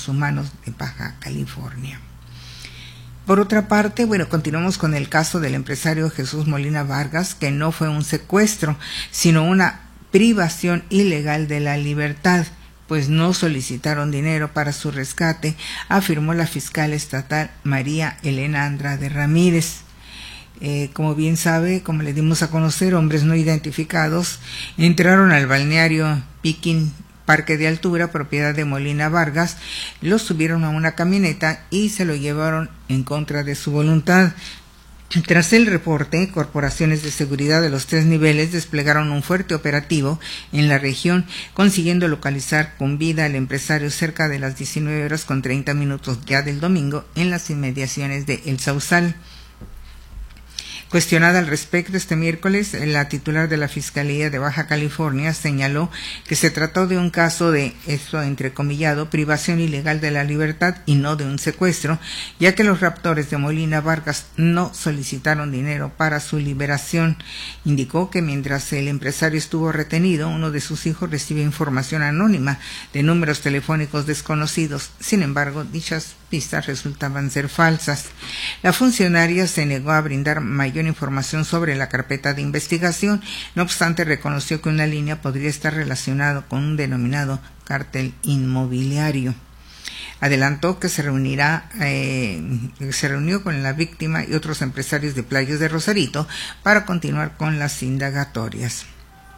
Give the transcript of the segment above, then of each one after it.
Derechos Humanos de Baja California. Por otra parte, continuamos con el caso del empresario Jesús Molina Vargas, que no fue un secuestro, sino una privación ilegal de la libertad, pues no solicitaron dinero para su rescate, afirmó la fiscal estatal María Elena Andrade Ramírez. Como bien sabe, como le dimos a conocer, hombres no identificados entraron al balneario Piquín Parque de Altura, propiedad de Molina Vargas, lo subieron a una camioneta y se lo llevaron en contra de su voluntad. Tras el reporte, corporaciones de seguridad de los 3 niveles desplegaron un fuerte operativo en la región, consiguiendo localizar con vida al empresario cerca de las 19:30 ya del domingo en las inmediaciones de El Sausal. Cuestionada al respecto este miércoles, la titular de la Fiscalía de Baja California señaló que se trató de un caso de, esto entrecomillado, privación ilegal de la libertad y no de un secuestro, ya que los raptores de Molina Vargas no solicitaron dinero para su liberación. Indicó que mientras el empresario estuvo retenido, uno de sus hijos recibió información anónima de números telefónicos desconocidos. Sin embargo, dichas pistas resultaban ser falsas. La funcionaria se negó a brindar mayor información sobre la carpeta de investigación, no obstante reconoció que una línea podría estar relacionada con un denominado cártel inmobiliario. Adelantó que se reunió con la víctima y otros empresarios de playas de Rosarito para continuar con las indagatorias.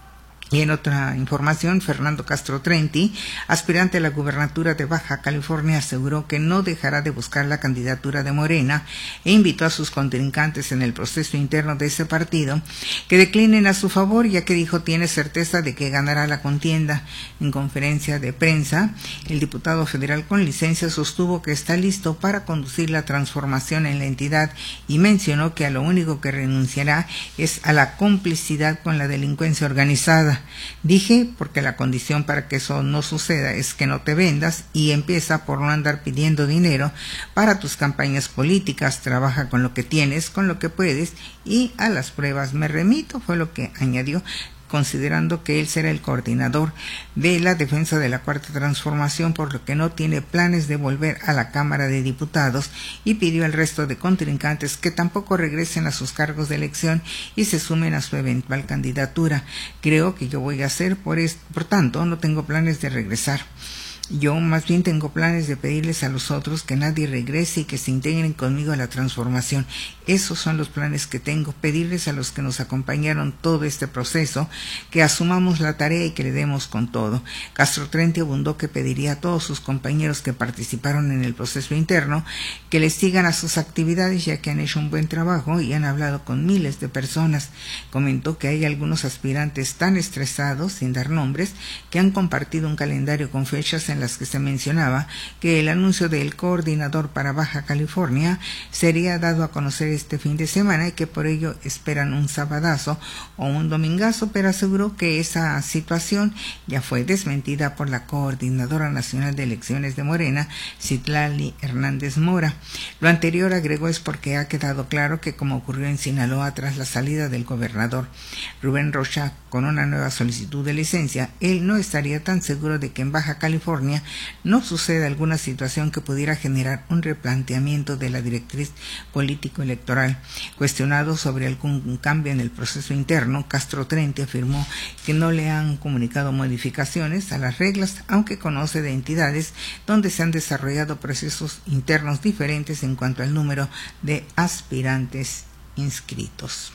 Y en otra información, Fernando Castro Trenti, aspirante a la gubernatura de Baja California, aseguró que no dejará de buscar la candidatura de Morena e invitó a sus contrincantes en el proceso interno de ese partido que declinen a su favor, ya que dijo tiene certeza de que ganará la contienda. En conferencia de prensa, el diputado federal con licencia sostuvo que está listo para conducir la transformación en la entidad y mencionó que a lo único que renunciará es a la complicidad con la delincuencia organizada. Dije, porque la condición para que eso no suceda es que no te vendas y empieza por no andar pidiendo dinero para tus campañas políticas, trabaja con lo que tienes, con lo que puedes y a las pruebas me remito, fue lo que añadió, considerando que él será el coordinador de la defensa de la Cuarta Transformación, por lo que no tiene planes de volver a la Cámara de Diputados, y pidió al resto de contrincantes que tampoco regresen a sus cargos de elección y se sumen a su eventual candidatura. Creo que yo voy a hacer, por tanto, no tengo planes de regresar. Yo más bien tengo planes de pedirles a los otros que nadie regrese y que se integren conmigo a la transformación. Esos son los planes que tengo, pedirles a los que nos acompañaron todo este proceso que asumamos la tarea y que le demos con todo. Castro Trenti abundó que pediría a todos sus compañeros que participaron en el proceso interno que les sigan a sus actividades, ya que han hecho un buen trabajo y han hablado con miles de personas. Comentó que hay algunos aspirantes tan estresados, sin dar nombres, que han compartido un calendario con fechas en las que se mencionaba que el anuncio del coordinador para Baja California sería dado a conocer este fin de semana y que por ello esperan un sabadazo o un domingazo, pero aseguró que esa situación ya fue desmentida por la coordinadora nacional de elecciones de Morena, Citlali Hernández Mora. Lo anterior, agregó, es porque ha quedado claro que, como ocurrió en Sinaloa tras la salida del gobernador Rubén Rocha con una nueva solicitud de licencia, él no estaría tan seguro de que en Baja California no suceda alguna situación que pudiera generar un replanteamiento de la directriz político-electoral. Cuestionado sobre algún cambio en el proceso interno, Castro Trenti afirmó que no le han comunicado modificaciones a las reglas, aunque conoce de entidades donde se han desarrollado procesos internos diferentes en cuanto al número de aspirantes inscritos.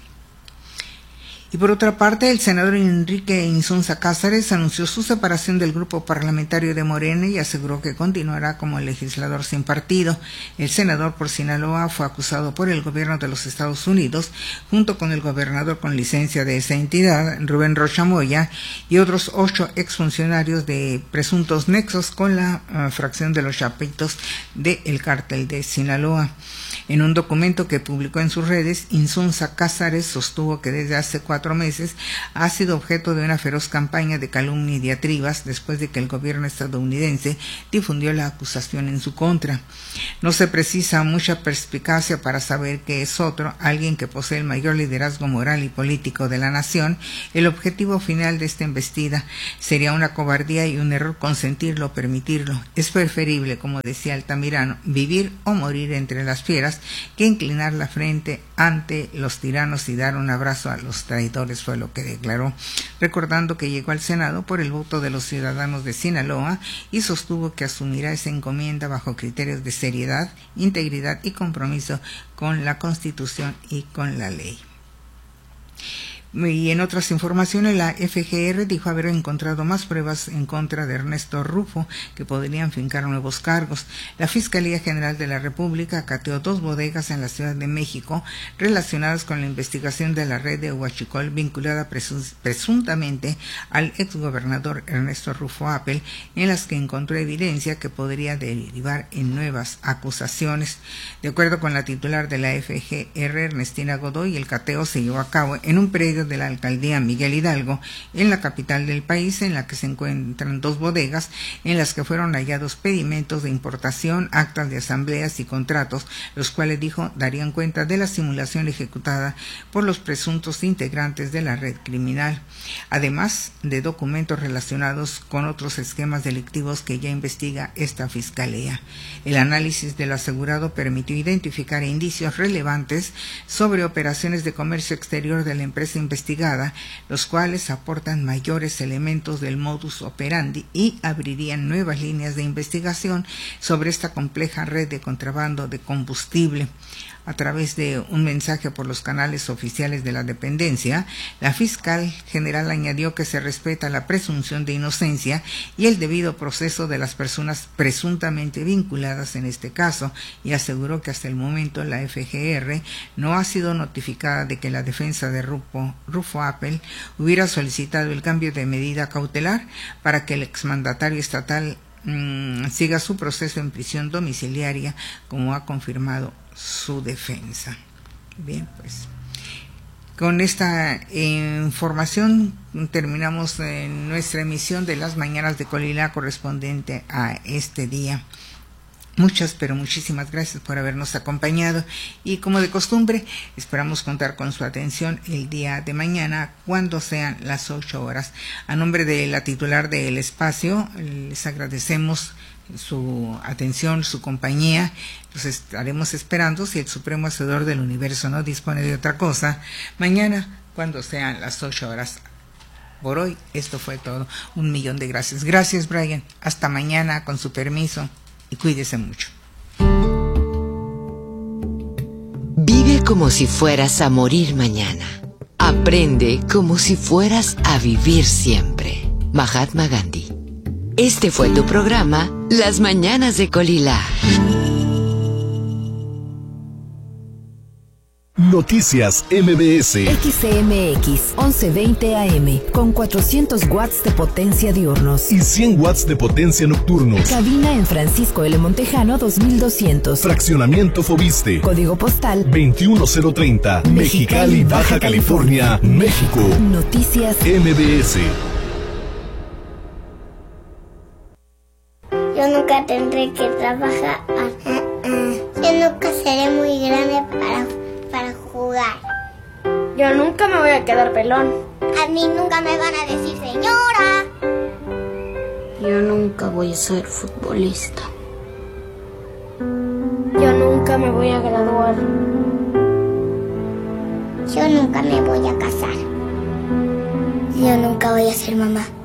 Y por otra parte, el senador Enrique Insunza Cázares anunció su separación del grupo parlamentario de Morena y aseguró que continuará como legislador sin partido. El senador por Sinaloa fue acusado por el gobierno de los Estados Unidos, junto con el gobernador con licencia de esa entidad, Rubén Rocha Moya, y otros 8 exfuncionarios de presuntos nexos con la fracción de los Chapitos del cártel de Sinaloa. En un documento que publicó en sus redes, Insunza Cázares sostuvo que desde hace 4 4 meses, ha sido objeto de una feroz campaña de calumnia y diatribas después de que el gobierno estadounidense difundió la acusación en su contra. No se precisa mucha perspicacia para saber que es otro, alguien que posee el mayor liderazgo moral y político de la nación, el objetivo final de esta embestida. Sería una cobardía y un error consentirlo o permitirlo. Es preferible, como decía Altamirano, vivir o morir entre las fieras que inclinar la frente ante los tiranos y dar un abrazo a los traidores, fue lo que declaró, recordando que llegó al Senado por el voto de los ciudadanos de Sinaloa y sostuvo que asumirá esa encomienda bajo criterios de seriedad, integridad y compromiso con la Constitución y con la ley. Y en otras informaciones, la FGR dijo haber encontrado más pruebas en contra de Ernesto Rufo que podrían fincar nuevos cargos. La Fiscalía General de la República acateó 2 bodegas en la Ciudad de México relacionadas con la investigación de la red de Huachicol vinculada presuntamente al exgobernador Ernesto Rufo Appel, en las que encontró evidencia que podría derivar en nuevas acusaciones. De acuerdo con la titular de la FGR, Ernestina Godoy, el cateo se llevó a cabo en un predio de la alcaldía Miguel Hidalgo, en la capital del país, en la que se encuentran 2 bodegas en las que fueron hallados pedimentos de importación, actas de asambleas y contratos, los cuales, dijo, darían cuenta de la simulación ejecutada por los presuntos integrantes de la red criminal, además de documentos relacionados con otros esquemas delictivos que ya investiga esta fiscalía. El análisis del asegurado permitió identificar indicios relevantes sobre operaciones de comercio exterior de la empresa investigada, los cuales aportan mayores elementos del modus operandi y abrirían nuevas líneas de investigación sobre esta compleja red de contrabando de combustible. A través de un mensaje por los canales oficiales de la dependencia, la fiscal general añadió que se respeta la presunción de inocencia y el debido proceso de las personas presuntamente vinculadas en este caso, y aseguró que hasta el momento la FGR no ha sido notificada de que la defensa de Rufo Appel hubiera solicitado el cambio de medida cautelar para que el exmandatario estatal siga su proceso en prisión domiciliaria, como ha confirmado su defensa. Bien, pues con esta información terminamos nuestra emisión de las mañanas de Colila correspondiente a este día. Muchas, pero muchísimas gracias por habernos acompañado y, como de costumbre, esperamos contar con su atención el día de mañana cuando sean las 8 horas. A nombre de la titular del espacio, les agradecemos su atención, su compañía. Los estaremos esperando, si el Supremo Hacedor del Universo no dispone de otra cosa, mañana cuando sean las 8 horas. Por hoy, esto fue todo. 1.000.000 de gracias. Gracias, Brian. Hasta mañana, con su permiso. Y cuídese mucho. Vive como si fueras a morir mañana. Aprende como si fueras a vivir siempre. Mahatma Gandhi. Este fue tu programa, Las Mañanas de Colila. Noticias MBS. XCMX 1120 AM con 400 watts de potencia diurnos y 100 watts de potencia nocturnos. Cabina en Francisco L. Montejano 2200. Fraccionamiento Fobiste. Código postal 21030. Mexicali, Baja California, México. Noticias MBS. Yo nunca tendré que trabajar. Yo nunca seré muy grande para jugar. Yo nunca me voy a quedar pelón. A mí nunca me van a decir señora. Yo nunca voy a ser futbolista. Yo nunca me voy a graduar. Yo nunca me voy a casar. Yo nunca voy a ser mamá.